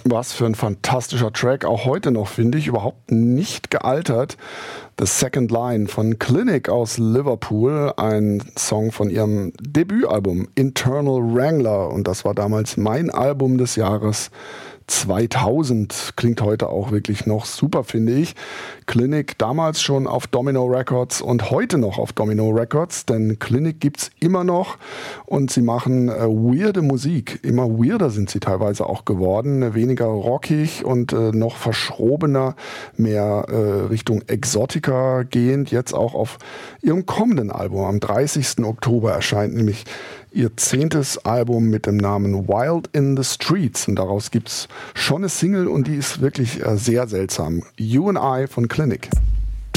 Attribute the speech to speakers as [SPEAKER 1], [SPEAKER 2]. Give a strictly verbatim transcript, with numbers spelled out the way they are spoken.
[SPEAKER 1] Was für ein fantastischer Track, auch heute noch, finde ich, überhaupt nicht gealtert. The Second Line von Clinic aus Liverpool, ein Song von ihrem Debütalbum Internal Wrangler, und das war damals mein Album des Jahres zweitausend. Klingt heute auch wirklich noch super, finde ich. Clinic damals schon auf Domino Records und heute noch auf Domino Records, denn Clinic gibt's immer noch und sie machen äh, weirde Musik. Immer weirder sind sie teilweise auch geworden, weniger rockig und äh, noch verschrobener, mehr äh, Richtung Exotica gehend. Jetzt auch auf ihrem kommenden Album. Am dreißigsten Oktober erscheint nämlich ihr zehntes Album mit dem Namen Wild in the Streets, und daraus gibt's schon eine Single und die ist wirklich äh, sehr seltsam. You and I von Clinic.